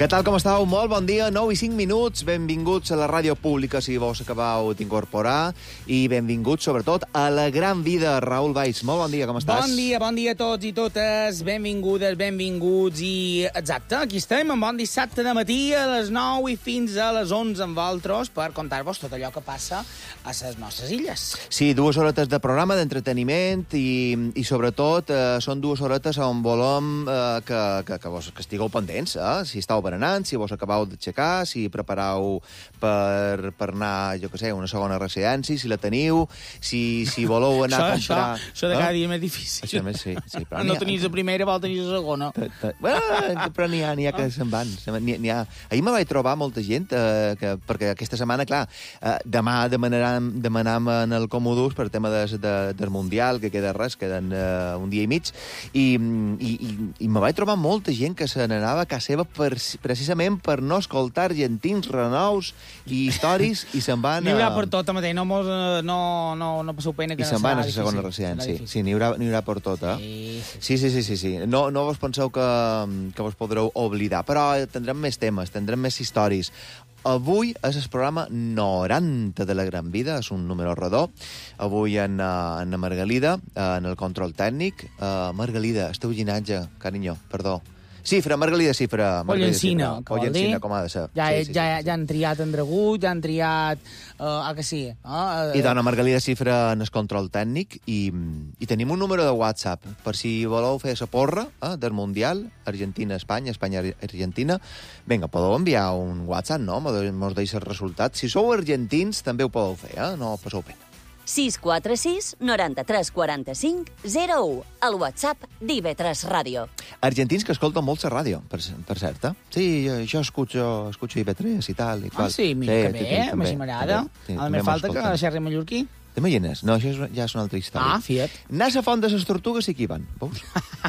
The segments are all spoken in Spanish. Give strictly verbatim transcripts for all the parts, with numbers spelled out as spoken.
Què tal, com estàu? Molt bon dia, nou i cinc minuts. Benvinguts a la ràdio pública, si vos acabeu d'incorporar, i benvinguts, sobretot, a la gran vida. Raül Valls, molt bon dia, com estàs? Bon dia, bon dia a tots i totes. Benvingudes, benvinguts i... Exacte, aquí estem, en bon dissabte de matí a les nou i fins a les onze amb vosaltres per contar-vos tot allò que passa a les nostres illes. Sí, dues horetes de programa d'entreteniment i, i sobretot, eh, són dues horetes on volem eh, que, que, que, vos, que estigueu pendents, eh? Si estàu berenant, si vos acabeu d'aixecar, si prepareu per, per anar, jo què sé, una segona residència, si la teniu, si, si voleu anar a comprar... Això, això de cada dia més difícil. Això més, sí. sí però no tenies la primera, vol tenir la segona. Bueno, però n'hi ha, n'hi ha que se'n van. N'hi ha... Ahir me vaig trobar molta gent, eh, que, perquè aquesta setmana, clar, eh, demà demanarem, demanam en el Comodus per tema de, de, del Mundial, que queda res, queden eh, un dia i mig, i, i, i, i me vaig trobar molta gent que se n'anava a casa seva per, precisament per no escoltar argentins, renous i històries, i se'n van... N'hi haurà per tot, mateix, no, mos, no, no, no passeu pena que I se'n van a la segona residència, sí, sí, n'hi haurà, n'hi haurà per tot, eh? Sí, sí, sí, sí, sí. No, no vos penseu que, que vos podreu oblidar, però tindrem més temes, tindrem més històries. Avui és el programa noranta de la Gran Vida, és un número redó. Avui en, en la Margalida, en el control tècnic. Uh, Margalida, el teu llinatge, carinyo, perdó. Cifra, Margalida, cifra. Pollencina, que vol dir. Com ha de ser. Ja, sí, sí, ja, sí, sí. ja han triat Andregut, ja han triat... Uh, ah, que sí. Uh, I dona Margalida Cifra en el control tècnic i, i tenim un número de WhatsApp per si voleu fer la porra eh, del Mundial, Argentina-Espanya, Espanya-Argentina. Vinga, podeu enviar un WhatsApp, no? Mos deixa el resultat. Si sou argentins, també ho podeu fer, eh? No passeu pena. sis quatre sis, noranta-tres, quaranta-cinc, zero u, al WhatsApp d'I V tres Ràdio. Argentins que escolten molt la ràdio, per, per cert, eh? Sí, jo, jo escucho, escucho I V tres i tal. I ah, sí, mira sí, que bé, eh? M'hi m'agrada. Sí, a més falta que xerri mallorquí. T'imagines? No, això és, ja és una altra història. Ah, fiat. Anar a la Font de les Tortugues sí que hi van, veus?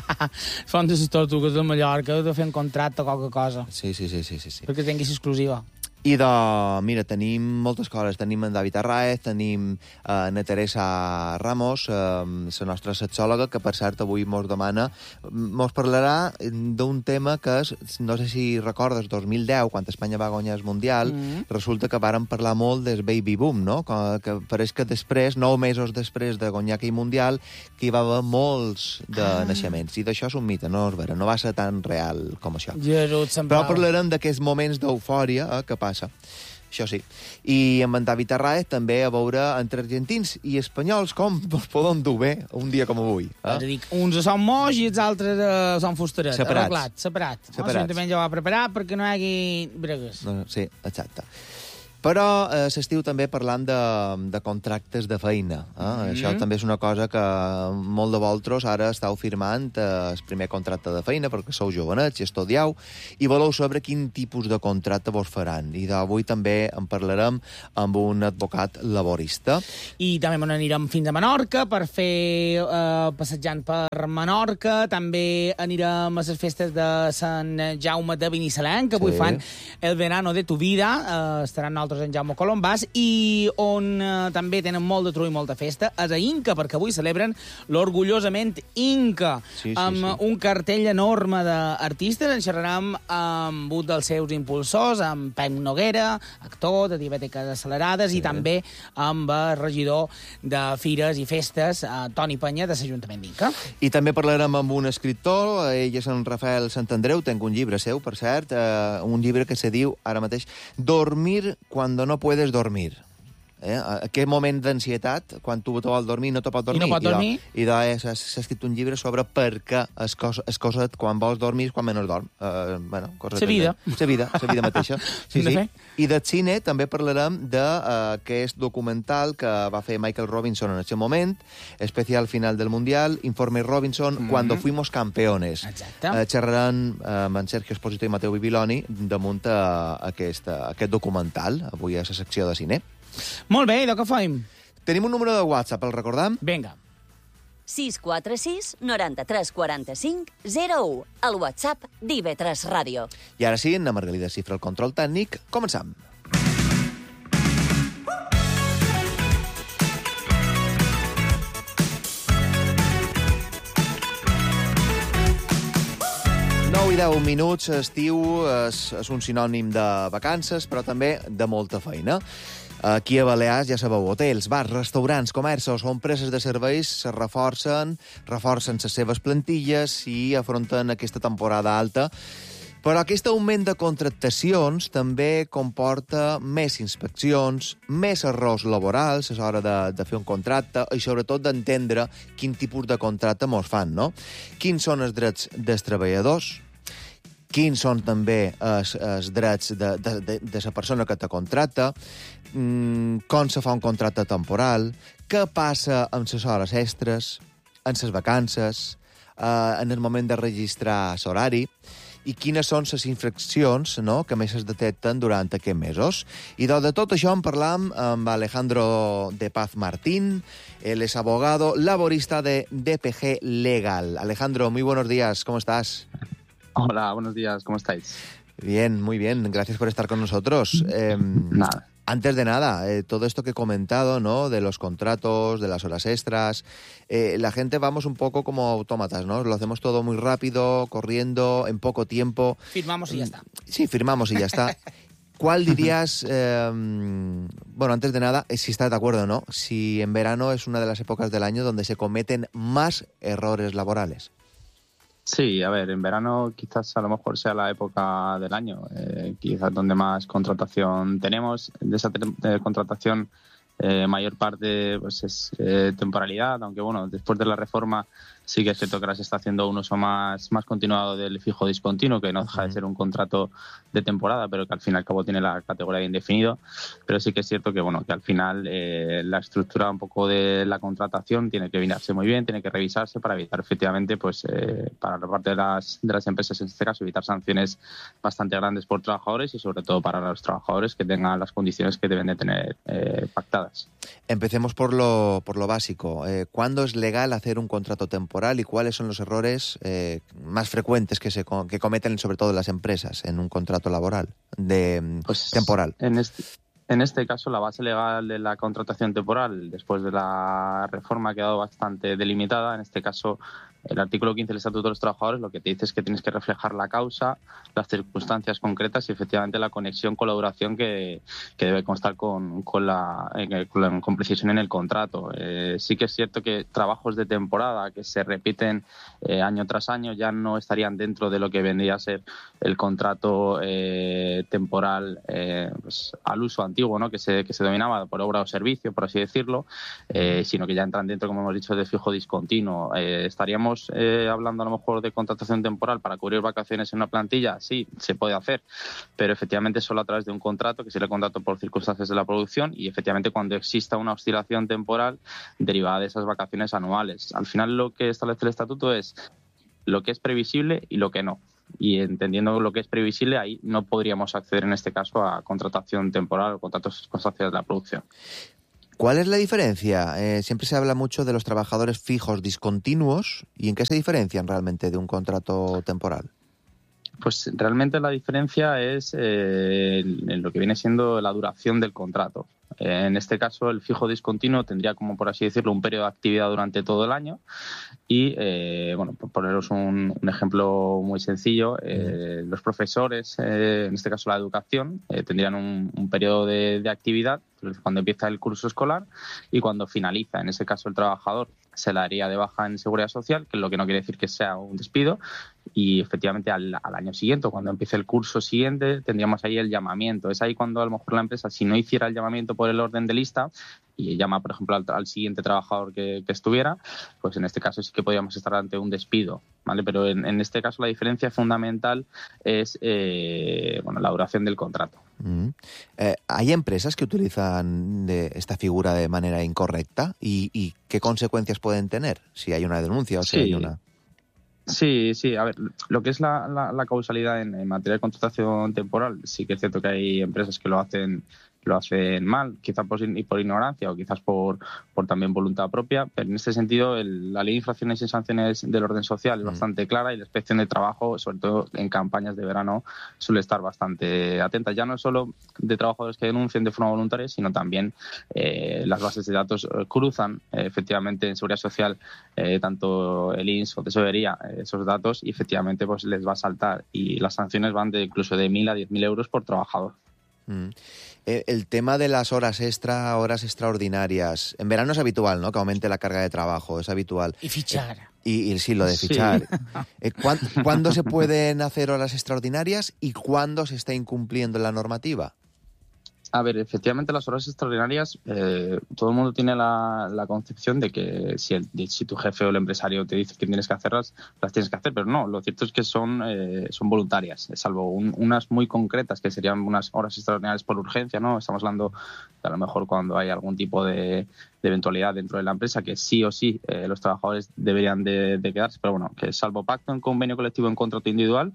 Font de les Tortugues de Mallorca, de fer un contracte o qualque cosa. Sí, sí, sí, sí, sí, sí. Perquè tinguis exclusiva. I de, mira, tenim moltes coses. Tenim en David Arraez, tenim eh, na Teresa Ramos, eh, la nostra sexòloga, que per cert avui mos demana, mos parlarà d'un tema que és, no sé si recordes, dos mil deu, quan Espanya va guanyar el Mundial, mm-hmm. resulta que vàrem parlar molt del baby boom, no? Que, que pareix que després, nou mesos després de guanyar aquell Mundial, que hi va haver molts de ah. naixements. I d'això és un mite, no és vera, no va ser tan real com això. Jesús, però parlarem d'aquests moments d'eufòria eh, que passa. Això sí. I amb en David Arraez també a veure entre argentins i espanyols com els poden dur bé un dia com avui. Eh? És a dir, uns són moix i els altres uh, són fusterets. Separats. Arreglat, separat. Separats. L'Ajuntament ja ho va preparar perquè no hi hagi bregues. No, sí, exacte. Però eh, s'estiu també parlant de, de contractes de feina. Eh? Mm-hmm. Això també és una cosa que molt de vosaltres ara estàu firmant eh, el primer contracte de feina perquè sou jovenets i estudiau i voleu saber quin tipus de contracte vos faran. I d'avui també en parlarem amb un advocat laborista. I també anirem fins a Menorca per fer eh, passejant per Menorca. També anirem a les festes de Sant Jaume de Binissalem, que avui sí. fan el verano de tu vida. Eh, estaran nosaltres en Jaume Colombàs, i on eh, també tenen molt de tru i molta festa és a Inca, perquè avui celebren l'orgullosament Inca, sí, sí, amb sí. un cartell enorme d'artistes. En xerrarem amb un dels seus impulsors, amb Pep Noguera, actor de Diabètiques Accelerades, sí. i també amb el regidor de Fires i Festes, eh, Toni Penya, de l'Ajuntament d'Inca. I també parlarem amb un escriptor, ell és en Rafael Santandreu, tenc un llibre seu, per cert, eh, un llibre que se diu, ara mateix, Dormir cuando no puedes dormir. Eh? Aquest moment d'ansietat, quan tu te vol dormir, no te pot dormir. I no pot dormir. I de, i de, s'ha escrit un llibre sobre per què es cosa, es cosa quan vols dormir quan menys dorm. Uh, bueno, la vida. La vida, la vida mateixa. Sí, sí. I de cine també parlarem d'aquest uh, documental que va fer Michael Robinson en aquest moment, especial final del Mundial, Informe Robinson, mm-hmm. Cuando fuimos campeones. Exacte. Uh, xerraran uh, amb en Sergio Esposito i Mateu Bibiloni damunt uh, aquest, uh, aquest documental, avui a la secció de cine. Molt bé, i de què fem? Tenim un número de WhatsApp, el recordam? Vinga. sis quatre sis, noranta-tres, quaranta-cinc, zero u, al WhatsApp d'I V tres Ràdio. I ara sí, en la Margalida Cifra, el control tècnic, començam. i deu minuts. Estiu és, és un sinònim de vacances, però també de molta feina. Aquí a Balears, ja sabeu, hotels, bars, restaurants, comerços o empreses de serveis se reforcen, reforcen les seves plantilles i afronten aquesta temporada alta. Però aquest augment de contractacions també comporta més inspeccions, més errors laborals a l'hora de, de fer un contracte i sobretot d'entendre quin tipus de contracte mos fan, no? Quins són els drets dels treballadors? Quins són també els, els drets de, de, de, de la persona que te contracta? Mm, com se fa un contracte temporal? Què passa amb les hores extres? En les vacances? Eh, en el moment de registrar l'horari? I quines són les infraccions, no?, que més es detecten durant aquests mesos. I de tot això en parlam amb Alejandro de Paz Martín. Él es abogado laborista de D P G Legal. Alejandro, muy buenos días, ¿cómo estás? Hola, buenos días, ¿cómo estáis? Bien, muy bien, gracias por estar con nosotros. Eh, Nada. Antes de nada, eh, todo esto que he comentado, ¿no?, de los contratos, de las horas extras, eh, la gente vamos un poco como autómatas, ¿no? Lo hacemos todo muy rápido, corriendo, en poco tiempo. Firmamos y ya está. Sí, firmamos y ya está. ¿Cuál dirías, eh, bueno, antes de nada, si estás de acuerdo o no, si en verano es una de las épocas del año donde se cometen más errores laborales? Sí, a ver, en verano quizás a lo mejor sea la época del año, eh, quizás donde más contratación tenemos. De esa de contratación, eh, mayor parte pues es eh, temporalidad, aunque bueno, después de la reforma sí que es cierto que ahora se está haciendo un uso más, más continuado del fijo discontinuo, que no deja de ser un contrato de temporada, pero que al fin y al cabo tiene la categoría de indefinido. Pero sí que es cierto que bueno, que al final eh, la estructura un poco de la contratación tiene que vinarse muy bien, tiene que revisarse para evitar efectivamente, pues eh, para la parte de las, de las empresas en este caso, evitar sanciones bastante grandes por trabajadores y sobre todo para los trabajadores que tengan las condiciones que deben de tener eh, pactadas. Empecemos por lo, por lo básico. Eh, ¿Cuándo es legal hacer un contrato temporal y cuáles son los errores eh, más frecuentes que se que cometen sobre todo las empresas en un contrato laboral de pues, temporal? En este, en este caso, la base legal de la contratación temporal, después de la reforma, ha quedado bastante delimitada. En este caso, el artículo quince del Estatuto de los Trabajadores lo que te dice es que tienes que reflejar la causa, las circunstancias concretas y efectivamente la conexión, colaboración que, que debe constar con, con, la, con, con precisión en el contrato. Eh, sí que es cierto que trabajos de temporada que se repiten eh, año tras año ya no estarían dentro de lo que vendría a ser el contrato eh, temporal eh, pues, al uso antiguo, ¿no?, que se, que se dominaba por obra o servicio, por así decirlo, eh, sino que ya entran dentro, como hemos dicho, de fijo discontinuo. Eh, estaríamos Eh, hablando a lo mejor de contratación temporal para cubrir vacaciones en una plantilla, sí, se puede hacer, pero efectivamente solo a través de un contrato, que sería el contrato por circunstancias de la producción, y efectivamente cuando exista una oscilación temporal derivada de esas vacaciones anuales. Al final lo que establece el estatuto es lo que es previsible y lo que no. Y entendiendo lo que es previsible, ahí no podríamos acceder en este caso a contratación temporal o contratos circunstancias de la producción. ¿Cuál es la diferencia? Eh, siempre se habla mucho de los trabajadores fijos discontinuos. ¿Y en qué se diferencian realmente de un contrato temporal? Pues realmente la diferencia es eh, en lo que viene siendo la duración del contrato. Eh, en este caso, el fijo discontinuo tendría, como por así decirlo, un periodo de actividad durante todo el año. Y, eh, bueno, por poneros un, un ejemplo muy sencillo, eh, los profesores, eh, en este caso la educación, eh, tendrían un, un periodo de, de actividad cuando empieza el curso escolar y cuando finaliza. En ese caso, el trabajador se la haría de baja en Seguridad Social, que es lo que no quiere decir que sea un despido, y efectivamente al, al año siguiente, cuando empiece el curso siguiente, tendríamos ahí el llamamiento. Es ahí cuando a lo mejor la empresa, si no hiciera el llamamiento por el orden de lista y llama, por ejemplo, al, al siguiente trabajador que, que estuviera, pues en este caso sí que podríamos estar ante un despido, ¿vale? Pero en, en este caso la diferencia fundamental es eh, bueno, la duración del contrato. Mm. Eh, ¿Hay empresas que utilizan de esta figura de manera incorrecta? ¿Y, y qué consecuencias pueden tener si hay una denuncia o si sí. hay una...? Sí, sí, a ver, lo que es la, la, la causalidad en, en materia de contratación temporal, sí que es cierto que hay empresas que lo hacen lo hacen mal, quizás por, por ignorancia o quizás por, por también voluntad propia, pero en este sentido el, la ley de infracciones y sanciones del orden social es bastante clara y la inspección de trabajo, sobre todo en campañas de verano, suele estar bastante atenta, ya no solo de trabajadores que denuncien de forma voluntaria, sino también eh, las bases de datos eh, cruzan eh, efectivamente en Seguridad Social, eh, tanto el I N S o Tesorería, eh, esos datos, y efectivamente pues les va a saltar, y las sanciones van de incluso de mil a diez mil euros por trabajador. Mm. El tema de las horas extra, horas extraordinarias, en verano es habitual, ¿no?, que aumente la carga de trabajo, es habitual. Y fichar. Y, y sí, lo de fichar. Sí. ¿Cuándo, ¿Cuándo se pueden hacer horas extraordinarias y cuándo se está incumpliendo la normativa? A ver, efectivamente las horas extraordinarias, eh, todo el mundo tiene la, la concepción de que si, el, si tu jefe o el empresario te dice que tienes que hacerlas, las tienes que hacer, pero no, lo cierto es que son, eh, son voluntarias, salvo un, unas muy concretas que serían unas horas extraordinarias por urgencia, ¿no? Estamos hablando de a lo mejor cuando hay algún tipo de, de eventualidad dentro de la empresa que sí o sí eh, los trabajadores deberían de, de quedarse, pero bueno, que salvo pacto en convenio colectivo en contrato individual,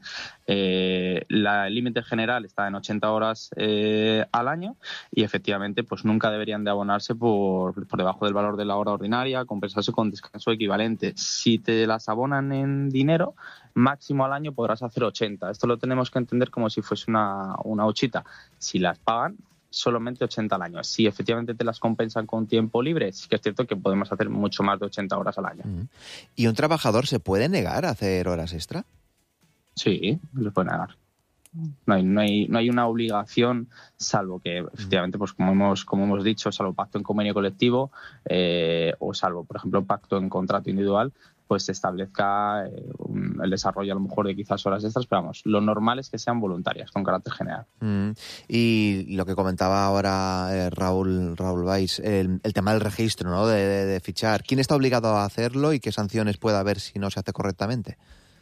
eh, la, el límite general está en ochenta horas eh, al año, y efectivamente pues nunca deberían de abonarse por, por debajo del valor de la hora ordinaria, compensarse con descanso equivalente. Si te las abonan en dinero, máximo al año podrás hacer ochenta. Esto lo tenemos que entender como si fuese una, una huchita. Si las pagan, solamente ochenta al año. Si efectivamente te las compensan con tiempo libre, sí que es cierto que podemos hacer mucho más de ochenta horas al año. ¿Y un trabajador se puede negar a hacer horas extra? Sí, se puede negar. No hay, no hay, no hay una obligación, salvo que efectivamente, pues como hemos, como hemos dicho, salvo pacto en convenio colectivo eh, o salvo, por ejemplo, pacto en contrato individual, pues se establezca eh, un, el desarrollo a lo mejor de quizás horas extras, pero vamos, lo normal es que sean voluntarias, con carácter general. Mm. Y lo que comentaba ahora eh, Raúl, Raúl Valls, el, el tema del registro, ¿no?, de, de, de fichar. ¿Quién está obligado a hacerlo y qué sanciones puede haber si no se hace correctamente?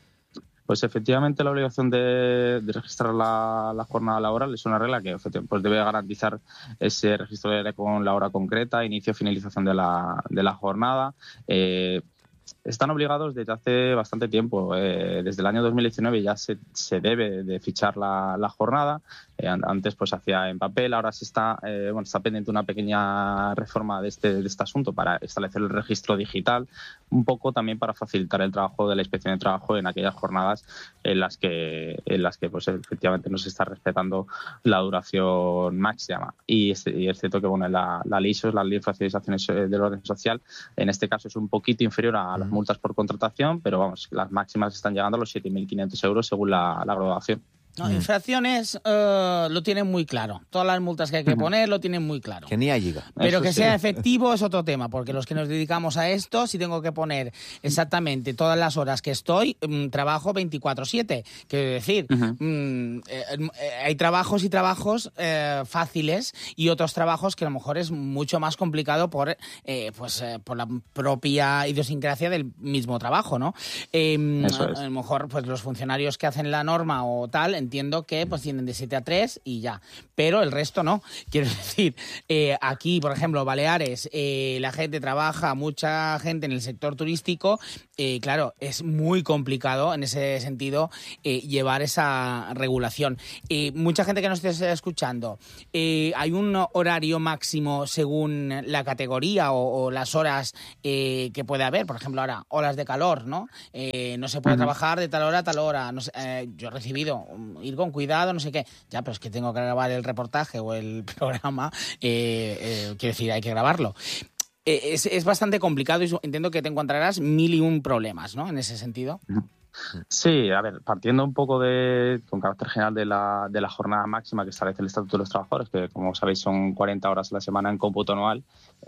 Pues efectivamente la obligación de, de registrar la, la jornada laboral es una regla que pues debe garantizar ese registro con la hora concreta, inicio y finalización de la, de la jornada. Eh, Están obligados desde hace bastante tiempo. Eh, desde el año dos mil diecinueve ya se, se debe de fichar la, la jornada. Eh, antes pues se hacía en papel, ahora se está, eh, bueno, está pendiente una pequeña reforma de este, de este asunto para establecer el registro digital, un poco también para facilitar el trabajo de la Inspección de Trabajo en aquellas jornadas en las que, en las que pues efectivamente no se está respetando la duración máxima. Y es, y es cierto que bueno, la, la L I S O, la Ley de Infracciones y Sanciones del Orden Social, en este caso es un poquito inferior a las multas por contratación, pero vamos, las máximas están llegando a los siete mil quinientos euros según la, la graduación. No, mm. Infracciones uh, lo tienen muy claro. Todas las multas que hay que uh-huh. poner lo tienen muy claro. Que ni hay llega. Pero Eso que sí. sea efectivo es otro tema, porque los que nos dedicamos a esto, si tengo que poner exactamente todas las horas que estoy, um, trabajo veinticuatro siete. Quiero decir, uh-huh. um, eh, eh, hay trabajos y trabajos eh, fáciles y otros trabajos que a lo mejor es mucho más complicado por, eh, pues, eh, por la propia idiosincrasia del mismo trabajo, ¿no? Eh, Eso es. A lo mejor pues los funcionarios que hacen la norma o tal, entiendo que pues tienen de siete a tres y ya, pero el resto no. Quiero decir, eh, aquí, por ejemplo, Baleares, eh, la gente trabaja, mucha gente en el sector turístico, eh, claro, es muy complicado en ese sentido eh, llevar esa regulación. Eh, mucha gente que nos esté escuchando, eh, ¿hay un horario máximo según la categoría o, o las horas eh, que puede haber? Por ejemplo, ahora, olas de calor, ¿no? Eh, no se puede uh-huh. trabajar de tal hora a tal hora. No sé, eh, yo he recibido um, ir con cuidado, no sé qué. Ya, pero es que tengo que grabar el reportaje o el programa. Eh, eh, quiero decir, hay que grabarlo. Eh, es, es bastante complicado y entiendo que te encontrarás mil y un problemas, ¿no? En ese sentido. Uh-huh. Sí, a ver, partiendo un poco de, con carácter general de la, de la jornada máxima que establece el Estatuto de los Trabajadores, que como sabéis son cuarenta horas a la semana en cómputo anual,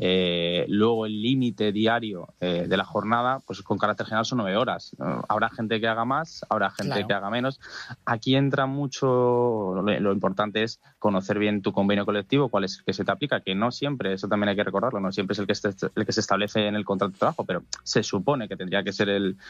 eh, luego el límite diario eh, de la jornada, pues con carácter general son nueve horas. Uh, habrá gente que haga más, habrá gente claro. que haga menos. Aquí entra mucho, lo, lo importante es conocer bien tu convenio colectivo, cuál es el que se te aplica, que no siempre, eso también hay que recordarlo, no siempre es el que, esté, el que se establece en el contrato de trabajo, pero se supone que tendría que ser el,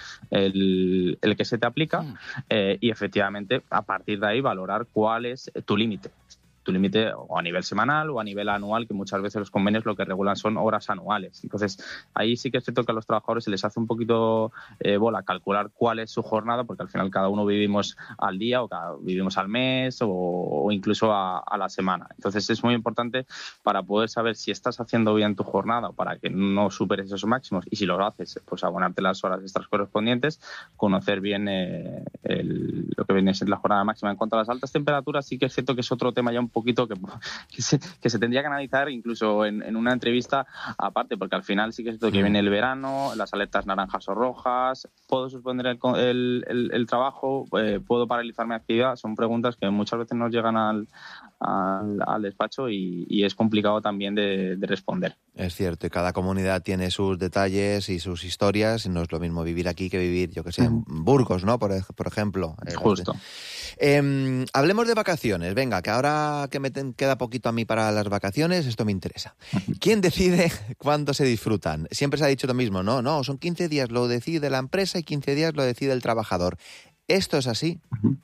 el, el el que se te aplica eh, y efectivamente a partir de ahí valorar cuál es tu límite. tu límite o a nivel semanal o a nivel anual, que muchas veces los convenios lo que regulan son horas anuales. Entonces, ahí sí que es cierto que a los trabajadores se les hace un poquito eh, bola calcular cuál es su jornada, porque al final cada uno vivimos al día o cada, vivimos al mes o, o incluso a, a la semana. Entonces, es muy importante para poder saber si estás haciendo bien tu jornada o para que no superes esos máximos, y si lo haces, pues abonarte las horas extras correspondientes, conocer bien eh, el, lo que viene a ser la jornada máxima. En cuanto a las altas temperaturas, sí que es cierto que es otro tema ya un poquito que, que, se, que se tendría que analizar incluso en, en una entrevista aparte, porque al final sí que es cierto que viene el verano, las alertas naranjas o rojas, puedo suspender el, el, el, el trabajo, eh, puedo paralizar mi actividad, son preguntas que muchas veces nos llegan al, al, al despacho y, y es complicado también de, de responder. Es cierto, y cada comunidad tiene sus detalles y sus historias, y no es lo mismo vivir aquí que vivir, yo que sé, en Burgos, ¿no? Por, por ejemplo. Justo. Eh, hablemos de vacaciones. Venga, que ahora que me ten, queda poquito a mí para las vacaciones, esto me interesa. ¿Quién decide cuándo se disfrutan? Siempre se ha dicho lo mismo, ¿no? No, son quince días, lo decide la empresa, y quince días lo decide el trabajador. ¿Esto es así?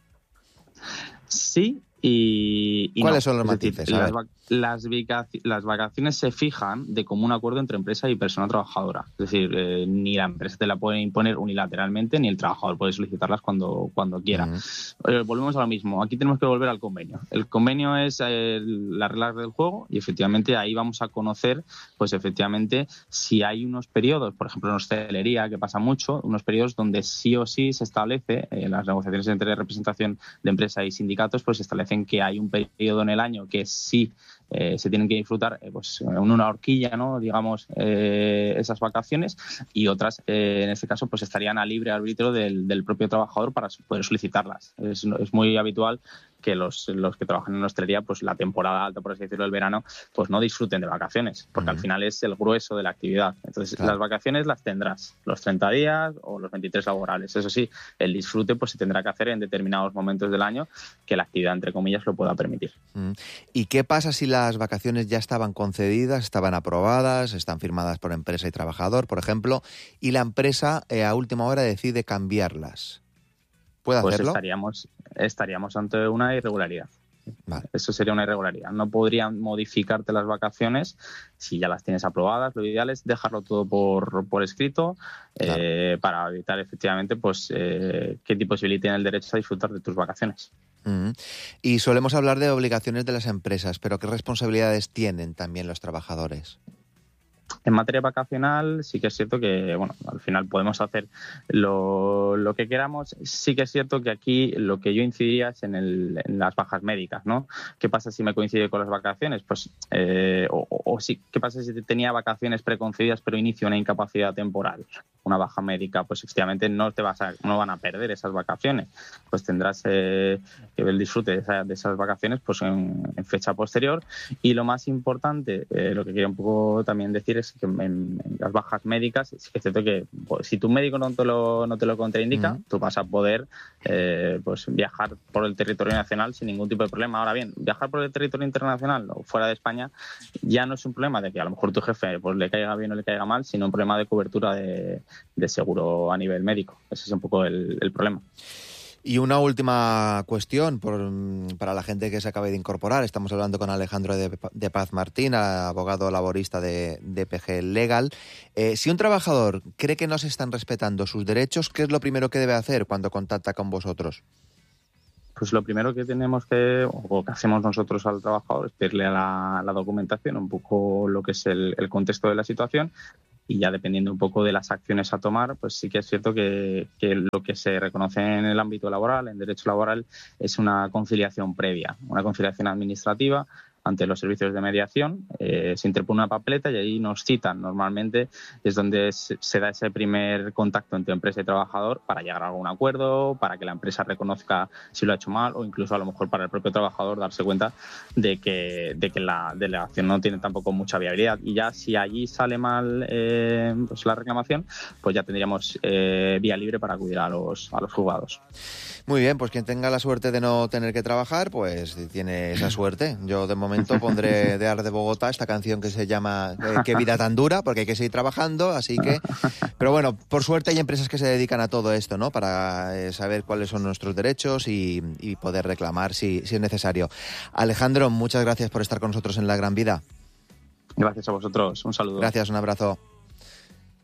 Sí. Y, y ¿Cuáles no. son los Es matices? Decir, las, vac- las, vacac- las vacaciones se fijan de común acuerdo entre empresa y persona trabajadora. Es decir, eh, ni la empresa te la puede imponer unilateralmente, ni el trabajador puede solicitarlas cuando, cuando quiera. Uh-huh. Eh, volvemos a lo mismo. Aquí tenemos que volver al convenio. El convenio es eh, las reglas del juego, y efectivamente ahí vamos a conocer, pues efectivamente, si hay unos periodos, por ejemplo en hostelería, que pasa mucho, unos periodos donde sí o sí se establece, en eh, las negociaciones entre representación de empresa y sindicatos, pues se establecen que hay un periodo en el año que sí eh, se tienen que disfrutar eh, pues en una horquilla, ¿no? Digamos, eh, esas vacaciones, y otras, eh, en este caso, pues estarían a libre arbitrio del, del propio trabajador para poder solicitarlas. Es, es muy habitual que los, los que trabajan en hostelería, pues la temporada alta, por así decirlo, del verano, pues no disfruten de vacaciones, porque uh-huh. al final es el grueso de la actividad. Entonces, claro, las vacaciones las tendrás los treinta días o los veintitrés laborales. Eso sí, el disfrute pues se tendrá que hacer en determinados momentos del año que la actividad, entre comillas, lo pueda permitir. Uh-huh. ¿Y qué pasa si las vacaciones ya estaban concedidas, estaban aprobadas, están firmadas por empresa y trabajador, por ejemplo, y la empresa eh, a última hora decide cambiarlas? ¿Puede pues hacerlo? estaríamos, estaríamos ante una irregularidad. Vale. Eso sería una irregularidad. No podrían modificarte las vacaciones si ya las tienes aprobadas. Lo ideal es dejarlo todo por, por escrito, claro, eh, para evitar efectivamente pues eh, que te posibiliten el derecho a disfrutar de tus vacaciones. Uh-huh. Y solemos hablar de obligaciones de las empresas, pero ¿qué responsabilidades tienen también los trabajadores? En materia vacacional sí que es cierto que, bueno, al final podemos hacer lo, lo que queramos. Sí que es cierto que aquí lo que yo incidiría es en, el, en las bajas médicas, ¿no? ¿Qué pasa si me coincide con las vacaciones? Pues, eh, o, o sí, ¿qué pasa si tenía vacaciones preconcedidas pero inicio una incapacidad temporal? Una baja médica, pues efectivamente no te vas a, no van a perder esas vacaciones. Pues tendrás eh, el disfrute de, esa, de esas vacaciones pues en, en fecha posterior. Y lo más importante, eh, lo que quería un poco también decir es que en, en las bajas médicas sí que es cierto que pues, si tu médico no te lo, no te lo contraindica, uh-huh. tú vas a poder eh, pues viajar por el territorio nacional sin ningún tipo de problema. Ahora bien, viajar por el territorio internacional o fuera de España ya no es un problema de que a lo mejor tu jefe pues le caiga bien o le caiga mal, sino un problema de cobertura de, de seguro a nivel médico. Ese es un poco el, el problema. Y una última cuestión por, para la gente que se acabe de incorporar. Estamos hablando con Alejandro de, de Paz Martín, abogado laborista de, de P G Legal. Eh, si un trabajador cree que no se están respetando sus derechos, ¿qué es lo primero que debe hacer cuando contacta con vosotros? Pues lo primero que tenemos que, o que hacemos nosotros al trabajador, es pedirle a la, la documentación un poco lo que es el, el contexto de la situación. Y ya dependiendo un poco de las acciones a tomar, pues sí que es cierto que, que lo que se reconoce en el ámbito laboral, en derecho laboral, es una conciliación previa, una conciliación administrativa ante los servicios de mediación. Eh, se interpone una papeleta y ahí nos citan. Normalmente es donde se, se da ese primer contacto entre empresa y trabajador para llegar a algún acuerdo, para que la empresa reconozca si lo ha hecho mal o incluso a lo mejor para el propio trabajador darse cuenta de que, de que la delegación no tiene tampoco mucha viabilidad. Y ya si allí sale mal eh, pues la reclamación, pues ya tendríamos eh, vía libre para acudir a los, a los juzgados. Muy bien, pues quien tenga la suerte de no tener que trabajar, pues tiene esa suerte. Yo de momento momento pondré de Ar de Bogotá esta canción que se llama eh, Qué vida tan dura, porque hay que seguir trabajando, así que... Pero bueno, por suerte hay empresas que se dedican a todo esto, ¿no? Para eh, saber cuáles son nuestros derechos y, y poder reclamar si, si es necesario. Alejandro, muchas gracias por estar con nosotros en La Gran Vida. Gracias a vosotros. Un saludo. Gracias, un abrazo.